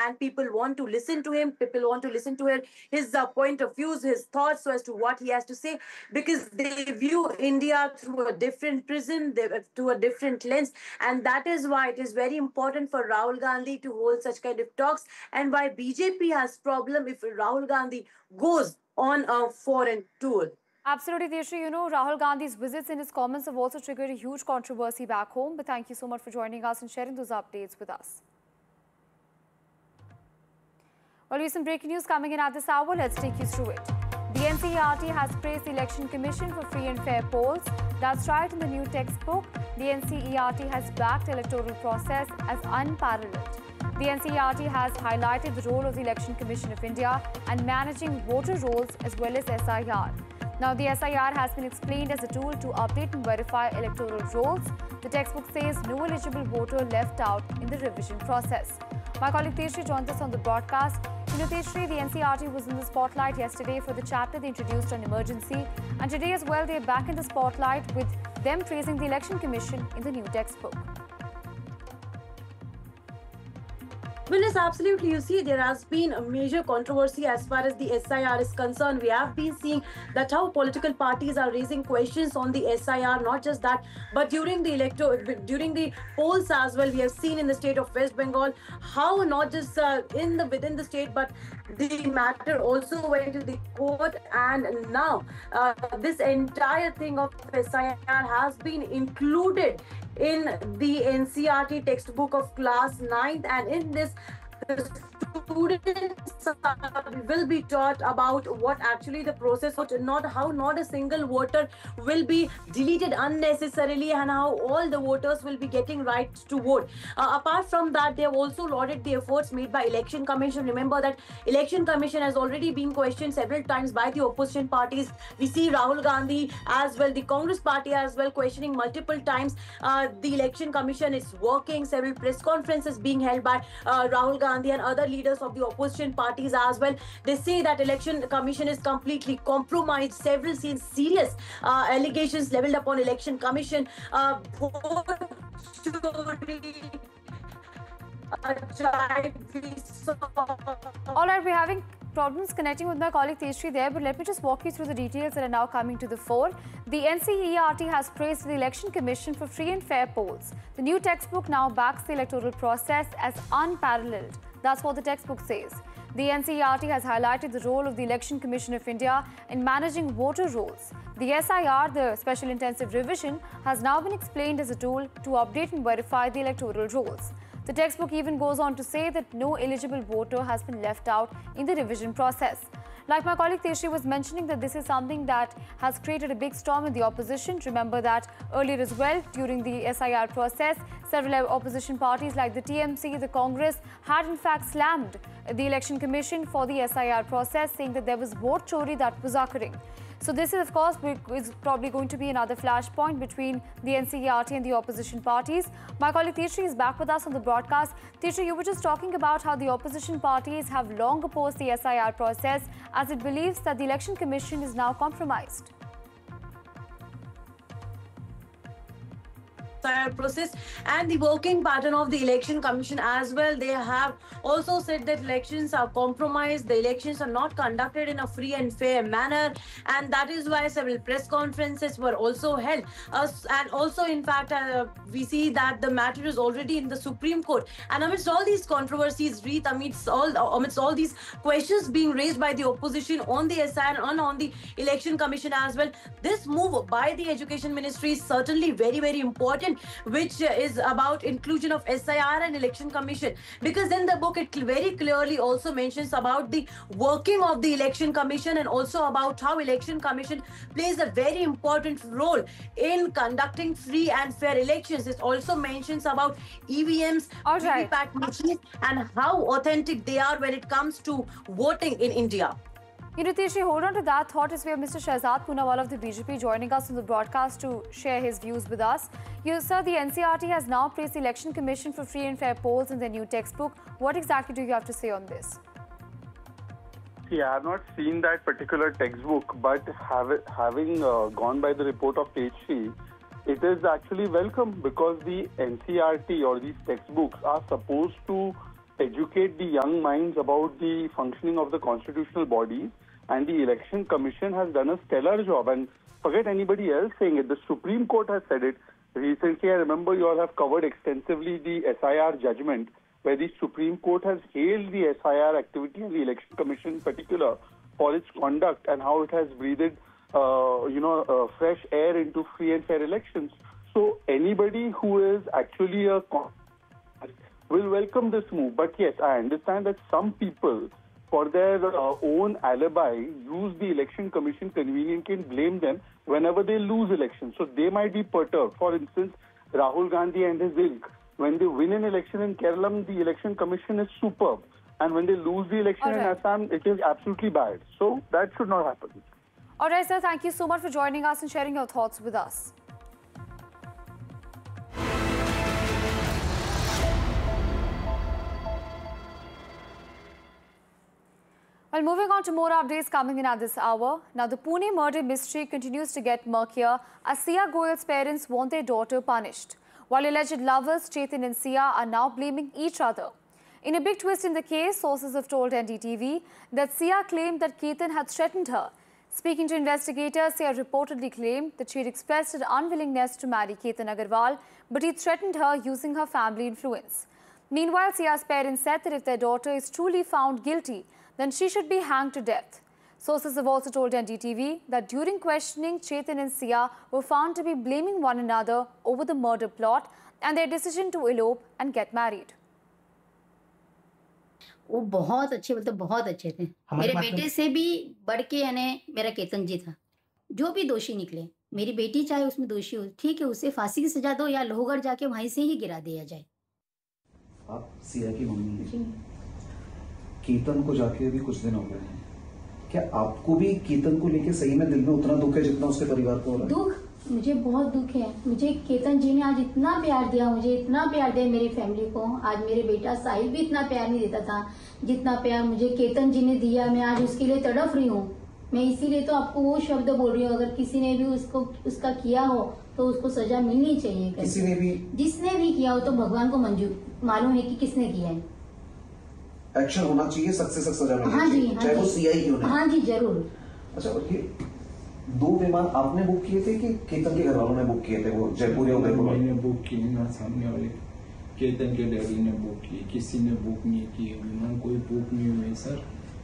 and people want to listen to him. People want to listen to his point of views, his thoughts as to what he has to say, because they view India through a different prism, to a different lens, and that is why it is very important for Rahul Gandhi to hold such kind of talks, and why BJP has problem if Rahul Gandhi goes on a foreign tour. Absolutely, Tejashree. You know, Rahul Gandhi's visits and his comments have also triggered a huge controversy back home. But thank you so much for joining us and sharing those updates with us. Well, we have some breaking news coming in at this hour. Let's take you through it. The NCERT has praised the Election Commission for free and fair polls. That's right, in the new textbook, the NCERT has backed the electoral process as unparalleled. The NCERT has highlighted the role of the Election Commission of India and managing voter rolls as well as SIR. Now, the SIR has been explained as a tool to update and verify electoral rolls. The textbook says no eligible voter left out in the revision process. My colleague Tejashree joined us on the broadcast. You know, Tejashree, the NCERT was in the spotlight yesterday for the chapter they introduced on emergency. And today as well, they are back in the spotlight with them praising the Election Commission in the new textbook. Well, yes, absolutely. You see, there has been a major controversy as far as the SIR is concerned. We have been seeing that how political parties are raising questions on the SIR. Not just that, but during the polls as well, we have seen in the state of West Bengal how not just within the state, but the matter also went to the court, and now this entire thing of SIR has been included in the NCERT textbook of class 9th, and in this the students will be taught about what actually the process, how not a single voter will be deleted unnecessarily, and how all the voters will be getting right to vote. Apart from that, they have also lauded the efforts made by Election Commission. Remember that Election Commission has already been questioned several times by the opposition parties. We see Rahul Gandhi as well, the Congress party as well, questioning multiple times. The Election Commission is working, several press conferences being held by Rahul Gandhi and other leaders of the opposition parties as well. They say that Election Commission is completely compromised. Several serious allegations leveled upon Election Commission. All right, we're having problems connecting with my colleague Tejashree there, but let me just walk you through the details that are now coming to the fore. The NCERT has praised the Election Commission for free and fair polls. The new textbook now backs the electoral process as unparalleled. That's what the textbook says. The NCERT has highlighted the role of the Election Commission of India in managing voter rolls. The SIR, the Special Intensive Revision, has now been explained as a tool to update and verify the electoral rolls. The textbook even goes on to say that no eligible voter has been left out in the revision process. Like my colleague Tejashree was mentioning, that this is something that has created a big storm in the opposition. Remember that earlier as well, during the SIR process, several opposition parties like the TMC, the Congress, had in fact slammed the Election Commission for the SIR process, saying that there was vote chori that was occurring. So this is, of course, is probably going to be another flashpoint between the NCERT and the opposition parties. My colleague Tejashree is back with us on the broadcast. Tejashree, you were just talking about how the opposition parties have long opposed the SIR process as it believes that the Election Commission is now compromised. Process and the working pattern of the Election Commission as well. They have also said that elections are compromised, the elections are not conducted in a free and fair manner, and that is why several press conferences were also held. And also, in fact, we see that the matter is already in the Supreme Court. And amidst all these controversies, amidst all these questions being raised by the opposition on the SIR and on the Election Commission as well, this move by the Education Ministry is certainly very, very important, which is about inclusion of SIR and Election Commission, because in the book it very clearly also mentions about the working of the Election Commission and also about how Election Commission plays a very important role in conducting free and fair elections. It also mentions about EVMs, VVPAT machines, and how authentic they are when it comes to voting in India. You know, Tejashree, hold on to that thought as we have Mr. Shahzad Poonawalla of the BJP joining us on the broadcast to share his views with us. You, sir, the NCERT has now praised the Election Commission for free and fair polls in their new textbook. What exactly do you have to say on this? See, I have not seen that particular textbook, but having gone by the report of Tejashree, it is actually welcome, because the NCERT or these textbooks are supposed to educate the young minds about the functioning of the constitutional bodies, and the Election Commission has done a stellar job. And forget anybody else saying it, the Supreme Court has said it. Recently, I remember you all have covered extensively the SIR judgment, where the Supreme Court has hailed the SIR activity and the Election Commission in particular for its conduct and how it has breathed, fresh air into free and fair elections. So anybody who is actually will welcome this move. But yes, I understand that some people, for their own alibi, use the Election Commission conveniently and blame them whenever they lose elections. So they might be perturbed. For instance, Rahul Gandhi and his ilk, when they win an election in Kerala, the Election Commission is superb. And when they lose the election in Assam, it is absolutely bad. So that should not happen. All right, sir. Thank you so much for joining us and sharing your thoughts with us. Well, moving on to more updates coming in at this hour. Now, the Pune murder mystery continues to get murkier as Sia Goyal's parents want their daughter punished, while alleged lovers Chetan and Sia are now blaming each other. In a big twist in the case, sources have told NDTV that Sia claimed that Ketan had threatened her. Speaking to investigators, Sia reportedly claimed that she had expressed her unwillingness to marry Ketan Agarwal, but he threatened her using her family influence. Meanwhile, Sia's parents said that if their daughter is truly found guilty, then she should be hanged to death. Sources have also told NDTV that during questioning, Chetan and Sia were found to be blaming one another over the murder plot and their decision to elope and get married. वो बहुत अच्छे, मतलब बहुत अच्छे थे। मेरे बेटे से भी बढ़ के यानी मेरा केतन जी था। जो भी दोषी निकले, मेरी बेटी चाहे उसमें दोषी हो, ठीक है, उसे फांसी की सजा दो या लोहगढ़ जाके वहीं से ही गिरा दिया जाए। आप सिया की मम्मी हैं। केतन को जाके भी कुछ दिन हो गए हैं। क्या आपको भी केतन को लेके सही में दिल में उतना दुख है जितना उसके परिवार को हो रहा है? दुख, मुझे बहुत दुख है। मुझे केतन जी ने आज इतना प्यार दिया, मुझे इतना प्यार दिया मेरी फैमिली को। आज मेरे बेटा साहिल भी इतना प्यार नहीं देता था जितना प्यार मुझे केतन जी ने दिया। मैं आज उसके लिए तड़प रही हूँ। मैं इसीलिए तो आपको वो शब्द बोल रही हूँ, अगर किसी ने भी उसका किया हो तो उसको सजा मिलनी चाहिए। किसी ने भी, जिसने भी किया हो तो भगवान को मंजूर मालूम है कि किसने किया है। एक्शन होना चाहिए, सख्त से सख्त सजा मिलनी हाँ जी, चाहिए, चाहे वो सीआई क्यों नहीं। हाँ जी, जरूर। अच्छा, और ये 2 विमान आपने बुक किए थे कि केतन के घर वालों ने बुक किए थे? वो जयपुर या उदयपुर? मैंने बुक किए ना, सामने वाले केतन के डैडी ने बुक किए, किसी ने बुक नहीं किए। विमान कोई बुक नहीं हुए सर।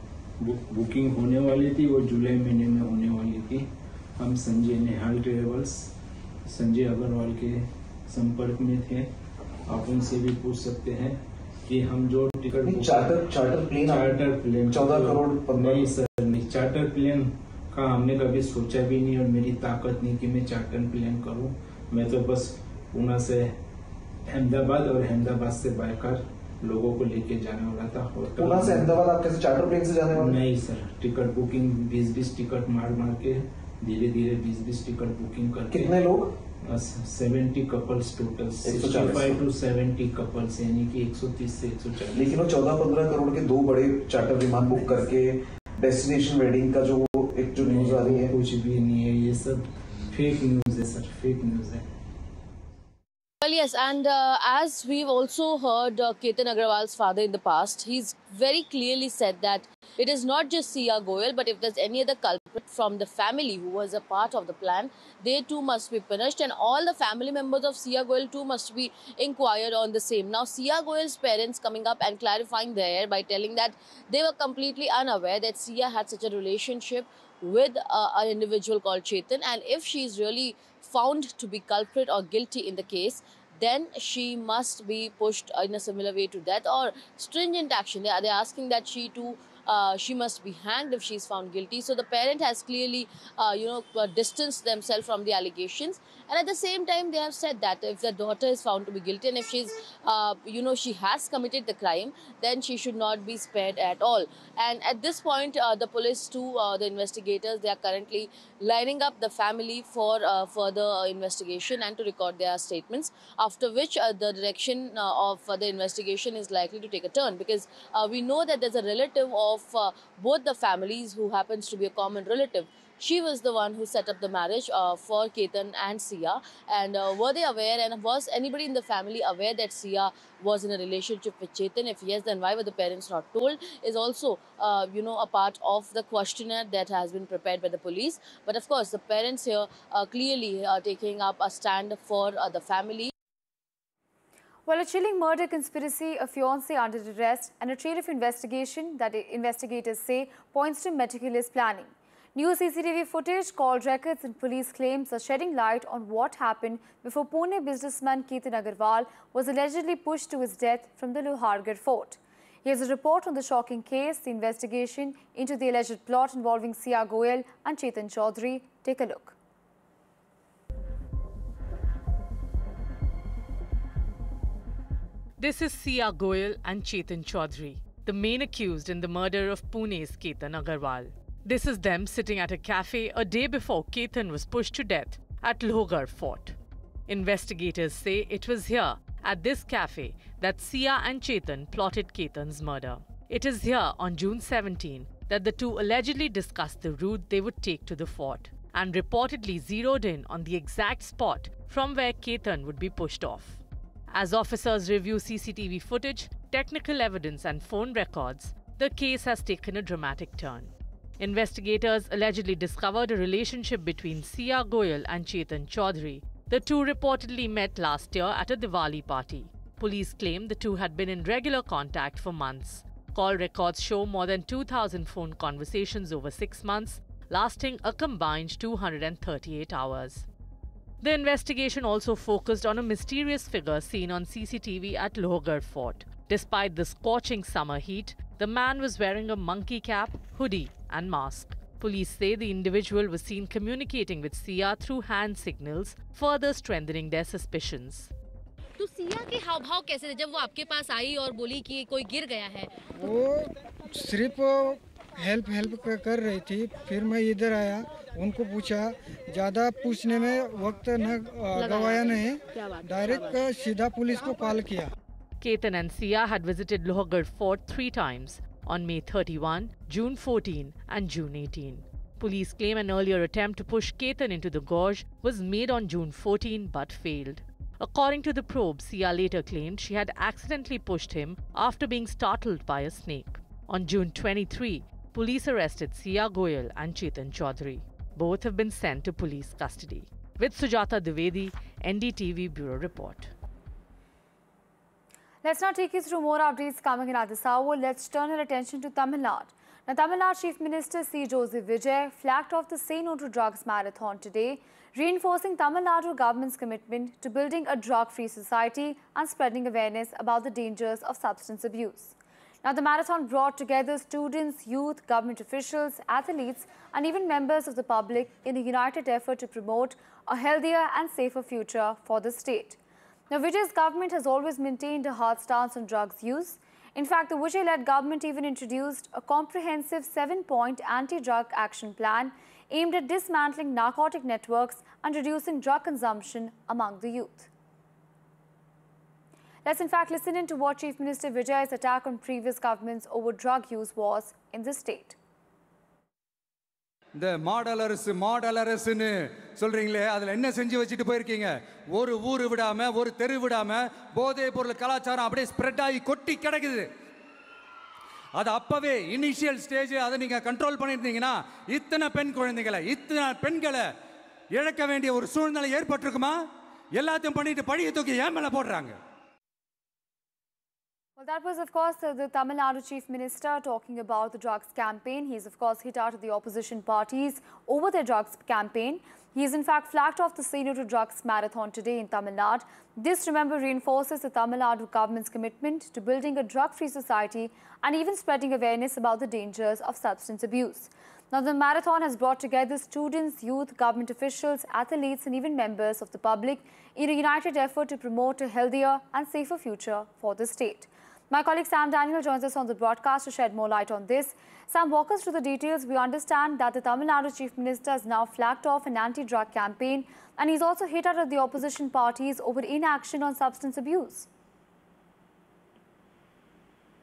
बुकिंग होने वाली थी, वो जुलाई महीने में होने वाली थी। हम संजय नेहाल ट्रेवल्स, संजय अग्रवाल के संपर्क में थे। आप उनसे भी पूछ सकते हैं कि हम जो टिकट चार्टर प्लेन 14 करोड़ नहीं सर, नहीं, चार्टर प्लेन का हमने कभी सोचा भी नहीं और मेरी ताकत नहीं कि मैं चार्टर प्लेन करूं। मैं तो बस पुणे से अहमदाबाद और अहमदाबाद से बाइकर लोगों को लेके जाने वाला था। पुणे से अहमदाबाद आप कैसे चार्टर प्लेन से जाने वाले? नहीं सर, टिकट बुकिंग 20-20 टिकट मार के धीरे धीरे 20-20 टिकट बुकिंग करके। कितने लोग? 70 कपल्स टोटल, 65 to 70 कपल्स, यानी कि 130 से 140। लेकिन वो 14-15 करोड़ के 2 बड़े चार्टर विमान बुक करके डेस्टिनेशन वेडिंग का जो एक जो न्यूज आ रही है, कुछ भी नहीं है, ये सब फेक न्यूज है सर, फेक न्यूज है। Well, yes, and as we've also heard Ketan Agarwal's father in the past, he's very clearly said that it is not just Sia Goyal, but if there's any other culprit from the family who was a part of the plan, they too must be punished, and all the family members of Sia Goyal too must be inquired on the same. Now, Sia Goyal's parents coming up and clarifying there by telling that they were completely unaware that Sia had such a relationship with an individual called Chetan, and if she's really found to be culprit or guilty in the case, then she must be pushed in a similar way to death or stringent action. They're asking that she must be hanged if she's found guilty. So the parent has clearly, distanced themselves from the allegations. And at the same time, they have said that if the daughter is found to be guilty and if she's, she has committed the crime, then she should not be spared at all. And at this point, the police too, the investigators, they are currently lining up the family for further investigation and to record their statements, after which the direction of the investigation is likely to take a turn, because we know that there's a relative of of both the families, who happens to be a common relative. She was the one who set up the marriage for Ketan and Sia. And were they aware, and was anybody in the family aware that Sia was in a relationship with Chetan? If yes, then why were the parents not told? Is also, a part of the questionnaire that has been prepared by the police. But of course, the parents here clearly taking up a stand for the family. Well, a chilling murder conspiracy, a fiancé under arrest, and a trail of investigation that investigators say points to meticulous planning. New CCTV footage, call records and police claims are shedding light on what happened before Pune businessman Ketan Agarwal was allegedly pushed to his death from the Lohargarh fort. Here's a report on the shocking case, the investigation into the alleged plot involving Sia Goyal and Chetan Chaudhary. Take a look. This is Sia Goyal and Chetan Chaudhary, the main accused in the murder of Pune's Ketan Agarwal. This is them sitting at a cafe a day before Ketan was pushed to death at Lohargarh Fort. Investigators say it was here, at this cafe, that Sia and Chetan plotted Ketan's murder. It is here on June 17 that the two allegedly discussed the route they would take to the fort and reportedly zeroed in on the exact spot from where Ketan would be pushed off. As officers review CCTV footage, technical evidence and phone records, the case has taken a dramatic turn. Investigators allegedly discovered a relationship between Sia Goyal and Chetan Chaudhary. The two reportedly met last year at a Diwali party. Police claim the two had been in regular contact for months. Call records show more than 2,000 phone conversations over 6 months, lasting a combined 238 hours. The investigation also focused on a mysterious figure seen on CCTV at Lohargarh Fort. Despite the scorching summer heat, the man was wearing a monkey cap, hoodie and mask. Police say the individual was seen communicating with Sia through hand signals, further strengthening their suspicions. तो सिया के हाव भाव कैसे थे जब वो आपके पास आई और बोली कि कोई गिर गया है? वो सिर्फ हेल्प कर रही थी। फिर मैं इधर आया, उनको पूछा, ज़्यादा पूछने में वक्त न गवाया नहीं, डायरेक्ट सीधा पुलिस को कॉल किया। Ketan and Sia had visited Lohargarh Fort 3 times, on May 31, June 14 and June 18. Police claim an earlier attempt to push Ketan into the gorge was made on June 14 but failed. According to the probe, Sia later claimed she had accidentally pushed him after being startled by a snake. On June 23, police arrested Sia Goyal and Chetan Chaudhary. Both have been sent to police custody. With Sujata Dwivedi, NDTV Bureau Report. Let's now take you through more updates coming in at this hour. Let's turn our attention to Tamil Nadu. Now, Tamil Nadu Chief Minister C. Joseph Vijay flagged off the Say No to Drugs Marathon today, reinforcing Tamil Nadu government's commitment to building a drug-free society and spreading awareness about the dangers of substance abuse. Now, the marathon brought together students, youth, government officials, athletes, and even members of the public in a united effort to promote a healthier and safer future for the state. Now, Vijay's government has always maintained a hard stance on drugs use. In fact, the Vijay-led government even introduced a comprehensive 7-point anti-drug action plan aimed at dismantling narcotic networks and reducing drug consumption among the youth. Let's in fact listen in to what Chief Minister Vijay's attack on previous governments over drug use was in the state. இந்த model அரசுன்னு சொல்றீங்களே, அதில் என்ன செஞ்சு வச்சுட்டு போயிருக்கீங்க? ஒரு ஊர் விடாம, ஒரு தெரு விடாம போதைப் பொருள் கலாச்சாரம் அப்படியே ஸ்ப்ரெட் ஆகி கொட்டி கிடக்குது. அது அப்பவே இனிஷியல் ஸ்டேஜ் அதை நீங்க கண்ட்ரோல் பண்ணியிருந்தீங்கன்னா இத்தனை பெண் குழந்தைகளை, இத்தனை பெண்களை இழக்க வேண்டிய ஒரு சூழ்நிலை ஏற்பட்டிருக்குமா? எல்லாத்தையும் பண்ணிட்டு பழியை தூக்கி ஏன் மேல போடுறாங்க? Well, that was, of course, the Tamil Nadu Chief Minister talking about the drugs campaign. He's, of course, hit out at the opposition parties over their drugs campaign. He's, in fact, flagged off the Say No to Drugs Marathon today in Tamil Nadu. This, remember, reinforces the Tamil Nadu government's commitment to building a drug-free society and even spreading awareness about the dangers of substance abuse. Now, the marathon has brought together students, youth, government officials, athletes, and even members of the public in a united effort to promote a healthier and safer future for the state. My colleague Sam Daniel joins us on the broadcast to shed more light on this. Sam, walk us through the details. We understand that the Tamil Nadu Chief Minister has now flagged off an anti-drug campaign, and he's also hit out at the opposition parties over inaction on substance abuse.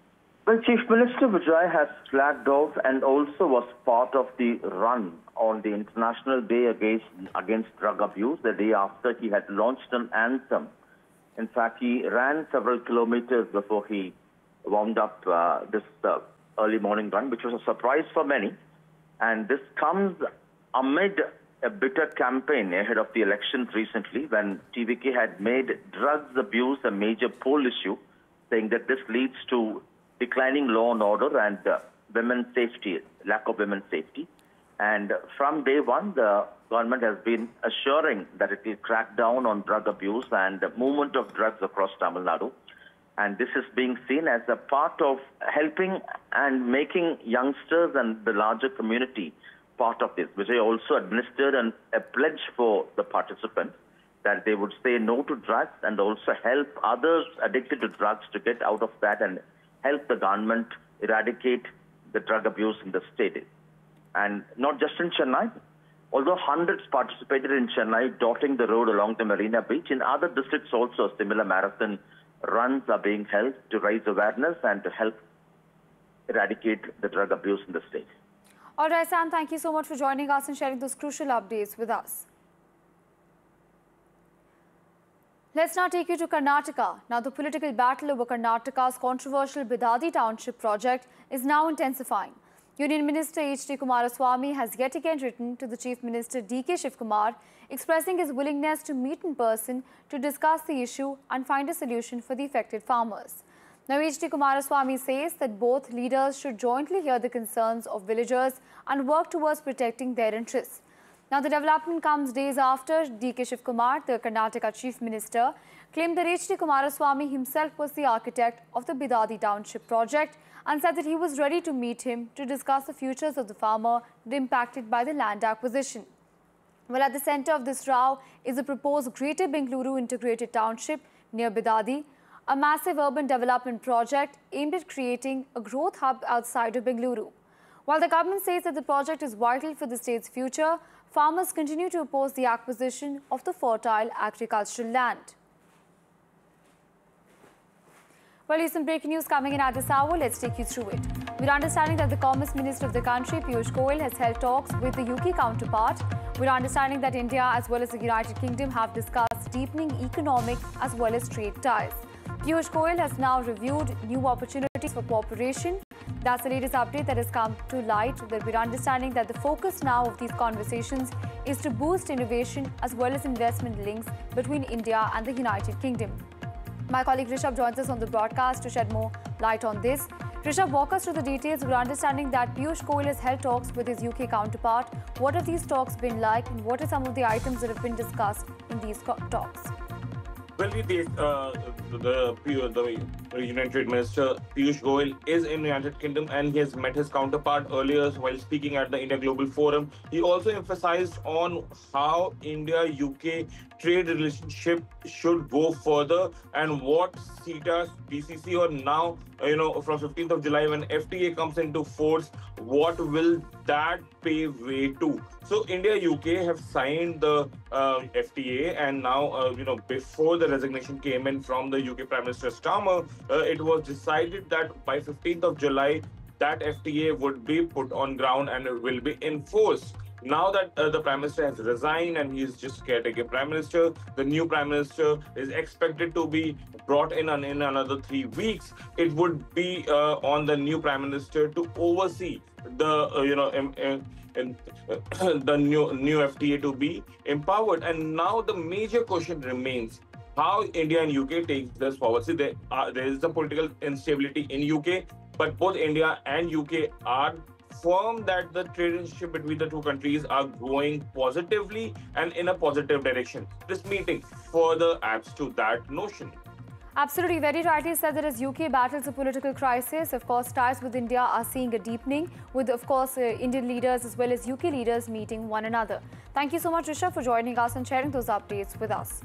Well, Chief Minister Vijay has flagged off and also was part of the run on the International Day against drug abuse, the day after he had launched an anthem. In fact, he ran several kilometers before he wound up this early morning run, which was a surprise for many. And this comes amid a bitter campaign ahead of the elections recently, when TVK had made drugs abuse a major poll issue, saying that this leads to declining law and order and women's safety, lack of women's safety. And from day one, the government has been assuring that it will crack down on drug abuse and the movement of drugs across Tamil Nadu. And this is being seen as a part of helping and making youngsters and the larger community part of this. Vijay also administered a pledge for the participants that they would say no to drugs and also help others addicted to drugs to get out of that and help the government eradicate the drug abuse in the state. And not just in Chennai, although hundreds participated in Chennai, dotting the road along the Marina Beach, in other districts also similar marathon runs are being held to raise awareness and to help eradicate the drug abuse in the state. All right, Sam, thank you so much for joining us and sharing those crucial updates with us. Let's now take you to Karnataka. Now, the political battle over Karnataka's controversial Bidadi Township project is now intensifying. Union Minister H.D. Kumaraswamy has yet again written to the Chief Minister D.K. Shivkumar, expressing his willingness to meet in person to discuss the issue and find a solution for the affected farmers. Now, H.D. Kumaraswamy says that both leaders should jointly hear the concerns of villagers and work towards protecting their interests. Now, the development comes days after D.K. Shivkumar, the Karnataka Chief Minister, claimed that H.D. Kumaraswamy himself was the architect of the Bidadi Township project and said that he was ready to meet him to discuss the futures of the farmer impacted by the land acquisition. Well, at the centre of this row is the proposed Greater Bengaluru Integrated Township near Bidadi, a massive urban development project aimed at creating a growth hub outside of Bengaluru. While the government says that the project is vital for the state's future, farmers continue to oppose the acquisition of the fertile agricultural land. Well, here's some breaking news coming in at this hour. Let's take you through it. We're understanding that the Commerce Minister of the country, Piyush Goyal, has held talks with the UK counterpart. We're understanding that India as well as the United Kingdom have discussed deepening economic as well as trade ties. Piyush Goyal has now reviewed new opportunities for cooperation. That's the latest update that has come to light. That we're understanding that the focus now of these conversations is to boost innovation as well as investment links between India and the United Kingdom. My colleague Rishabh joins us on the broadcast to shed more light on this. Rishabh, walk us through the details. We're understanding that Piyush Goyal has held talks with his UK counterpart. What have these talks been like and what are some of the items that have been discussed in these talks? Well, the Union Trade Minister Piyush Goyal is in the United Kingdom and he has met his counterpart earlier while speaking at the India Global Forum. He also emphasized on how India-UK trade relationship should go further and what CETA, BCC or now, from 15th of July when FTA comes into force, what will that pave way to? So India-UK have signed the FTA and now, before the resignation came in from the UK Prime Minister Starmer, it was decided that by 15th of July, that FTA would be put on ground and it will be enforced. Now that the Prime Minister has resigned and he is just caretaker Prime Minister, the new Prime Minister is expected to be brought in another 3 weeks. It would be on the new Prime Minister to oversee the the new FTA to be empowered. And now the major question remains how India and UK take this forward. See, there is the political instability in UK, but both India and UK are firm that the trade relationship between the two countries are going positively and in a positive direction. This meeting further adds to that notion. Absolutely, very rightly said that as UK battles a political crisis, of course, ties with India are seeing a deepening with, of course, Indian leaders as well as UK leaders meeting one another. Thank you so much, Rishabh, for joining us and sharing those updates with us.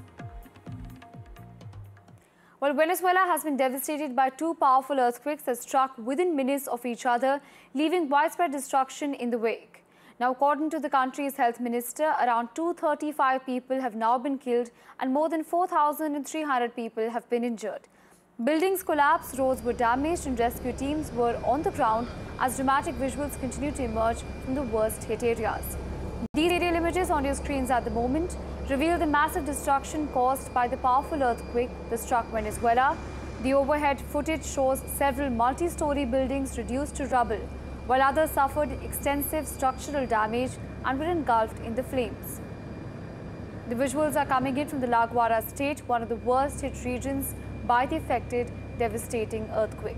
Well, Venezuela has been devastated by two powerful earthquakes that struck within minutes of each other, leaving widespread destruction in the wake. Now, according to the country's health minister, around 235 people have now been killed and more than 4,300 people have been injured. Buildings collapsed, roads were damaged and rescue teams were on the ground as dramatic visuals continue to emerge from the worst hit areas. These aerial images on your screens at the moment reveal the massive destruction caused by the powerful earthquake that struck Venezuela. The overhead footage shows several multi-story buildings reduced to rubble, while others suffered extensive structural damage and were engulfed in the flames. The visuals are coming in from the La Guaira state, one of the worst hit regions by the affected devastating earthquake.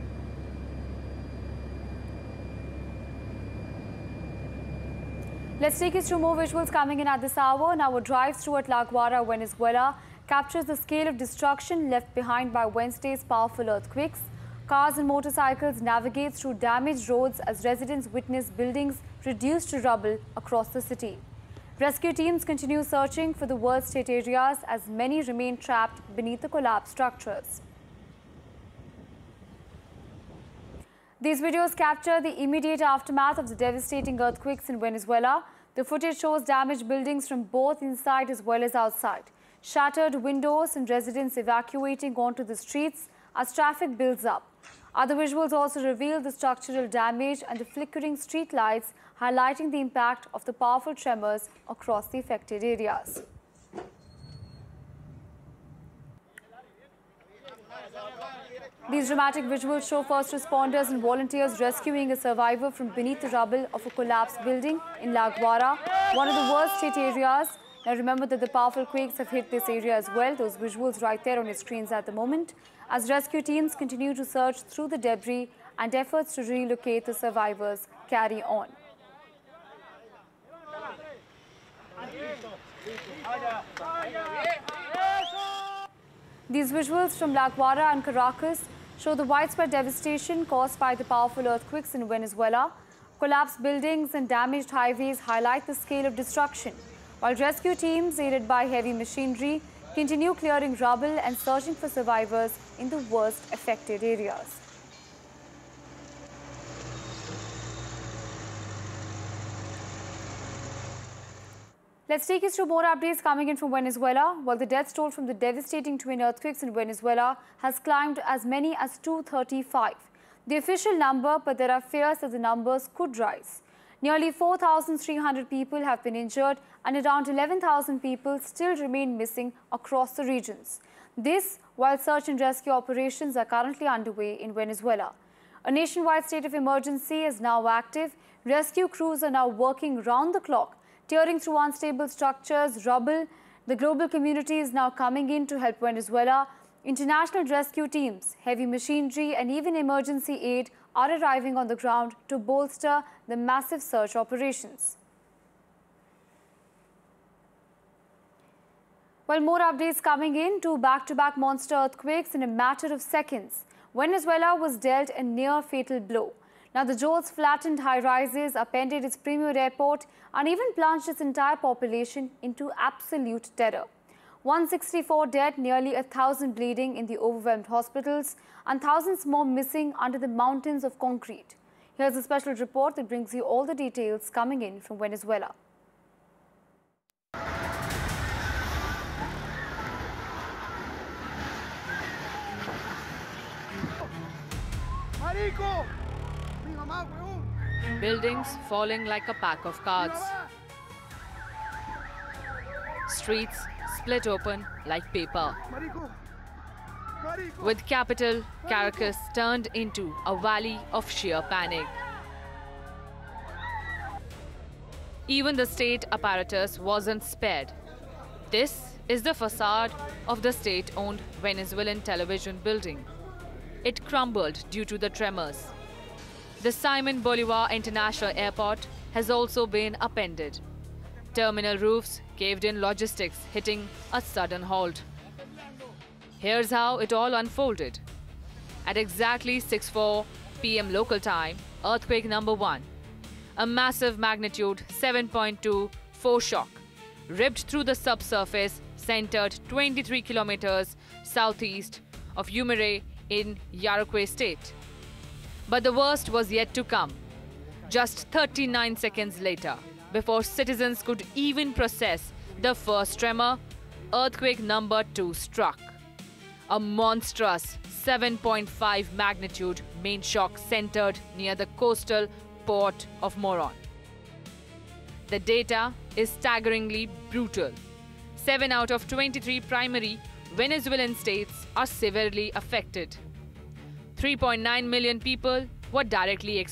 Let's take you through more visuals coming in at this hour. Now, a drive through at La Guaira, Venezuela, captures the scale of destruction left behind by Wednesday's powerful earthquakes. Cars and motorcycles navigate through damaged roads as residents witness buildings reduced to rubble across the city. Rescue teams continue searching for the worst hit areas as many remain trapped beneath the collapsed structures. These videos capture the immediate aftermath of the devastating earthquakes in Venezuela. The footage shows damaged buildings from both inside as well as outside, shattered windows and residents evacuating onto the streets as traffic builds up. Other visuals also reveal the structural damage and the flickering street lights, highlighting the impact of the powerful tremors across the affected areas. These dramatic visuals show first responders and volunteers rescuing a survivor from beneath the rubble of a collapsed building in La Guaira, one of the worst hit areas. Now remember that the powerful quakes have hit this area as well. Those visuals right there on your screens at the moment, as rescue teams continue to search through the debris and efforts to relocate the survivors carry on. These visuals from La Guaira and Caracas show the widespread devastation caused by the powerful earthquakes in Venezuela. Collapsed buildings and damaged highways highlight the scale of destruction, while rescue teams, aided by heavy machinery, continue clearing rubble and searching for survivors in the worst affected areas. Let's take you through more updates coming in from Venezuela. While the death toll from the devastating twin earthquakes in Venezuela has climbed as many as 235. The official number, but there are fears that the numbers could rise. Nearly 4,300 people have been injured and around 11,000 people still remain missing across the regions. This while search and rescue operations are currently underway in Venezuela. A nationwide state of emergency is now active. Rescue crews are now working round the clock, tearing through unstable structures, rubble. The global community is now coming in to help Venezuela. International rescue teams, heavy machinery and even emergency aid are arriving on the ground to bolster the massive search operations. Well, more updates coming in. Two back-to-back monster earthquakes in a matter of seconds. Venezuela was dealt a near-fatal blow. Now, the jolts flattened high-rises, upended its premier airport, and even plunged its entire population into absolute terror. 164 dead, nearly 1,000 bleeding in the overwhelmed hospitals, and thousands more missing under the mountains of concrete. Here's a special report that brings you all the details coming in from Venezuela. Buildings falling like a pack of cards. Streets split open like paper. With capital Caracas turned into a valley of sheer panic. Even the state apparatus wasn't spared. This is the facade of the state-owned Venezuelan television building. It crumbled due to the tremors. The Simon Bolivar International Airport has also been upended. Terminal roofs caved in, logistics hitting a sudden halt. Here's how it all unfolded. At exactly 6:04 p.m. local time, earthquake number 1, a massive magnitude 7.2 foreshock, ripped through the subsurface, centered 23 kilometers southeast of Yumare in Yaracuy state. But the worst was yet to come. Just 39 seconds later, before citizens could even process the first tremor, earthquake number 2 struck. A monstrous 7.5 magnitude main shock centered near the coastal port of Moron. The data is staggeringly brutal. 7 out of 23 primary Venezuelan states are severely affected. 3.9 million people were directly exposed.